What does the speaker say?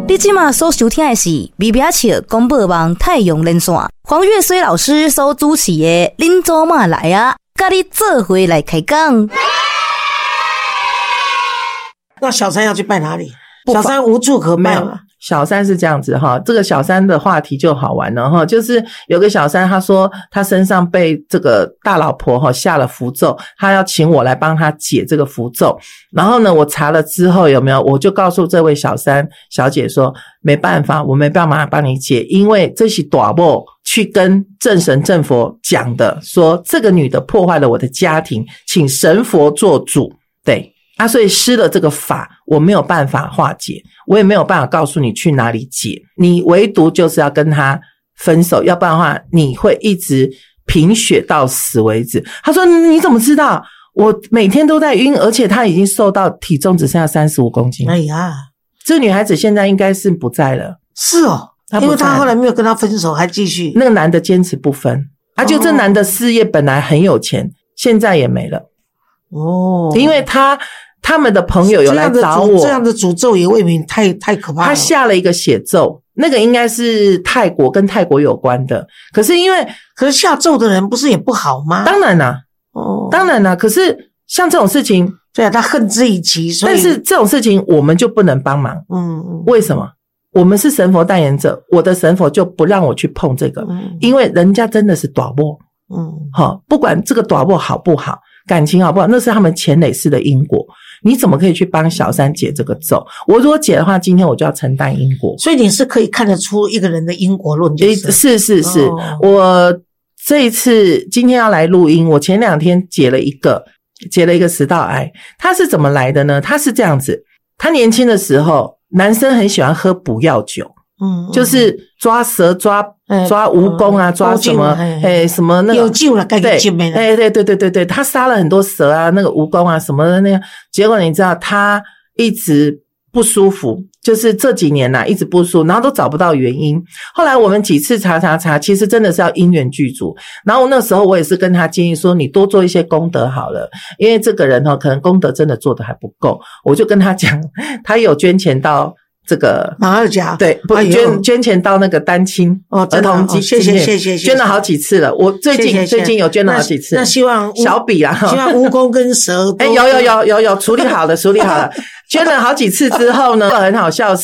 你现在所收听的是微微笑广播网太阳连线，黄月水老师所主持的恁祖妈来啊，跟你做伙来开讲。 那小三要去拜哪里？小三无处可拜嘛。 小三是这样子哈，这个小三的话题就好玩了哈，就是有个小三他说他身上被这个大老婆哈下了符咒，他要请我来帮他解这个符咒。然后呢，我查了之后有没有，我就告诉这位小三小姐说，没办法，我没办法帮你解，因为这是大某去跟正神正佛讲的，说这个女的破坏了我的家庭，请神佛做主。对啊，所以施了这个法，我没有办法化解，我也没有办法告诉你去哪里解，你唯独就是要跟他分手，要不然的话你会一直贫血到死为止。他说你怎么知道？我每天都在晕，而且他已经瘦到体重只剩下35公斤。 哎呀， 这个女孩子现在应该是不在了。 是哦，因为他后来没有跟他分手，还继续。 那个男的坚持不分，就这男的事业本来很有钱，现在也没了。哦，因为他们的朋友有来找我， 这样的诅咒也未免太可怕了。 他下了一个血咒，那个应该是泰国，跟泰国有关的。可是下咒的人不是也不好吗？ 当然啦，当然啦。可是像这种事情， 对啊，他恨之以极，所以但是这种事情我们就不能帮忙。为什么？我们是神佛代言者，我的神佛就不让我去碰这个，因为人家真的是大某。不管这个大某好不好，感情好不好，那是他们前累世的因果。你怎么可以去帮小三解这个咒？我如果解的话，今天我就要承担因果。 所以你是可以看得出一个人的因果论， 是。我这一次今天要来录音，我前2天解了一个食道癌。他是怎么来的呢？他是这样子，他年轻的时候，男生很喜欢喝补药酒。就是抓蛇抓蜈蚣啊，抓什么什么那个有救了，该救没了。 对，他杀了很多蛇啊，那个蜈蚣啊什么的那样。结果你知道他一直不舒服，就是这几年一直不舒服，然后都找不到原因。后来我们几次查，其实真的是要因缘具足。然后那时候我也是跟他建议说，你多做一些功德好了，因为这个人可能功德真的做得还不够。我就跟他讲，他有捐钱到这个马二甲， 对，不捐钱到那个单亲儿童基金，谢，捐了好几次了。我最近有捐了好几次。 那希望小笔啦， 希望蜈蚣跟蛇有处理好了，捐了好几次之后呢，很好笑，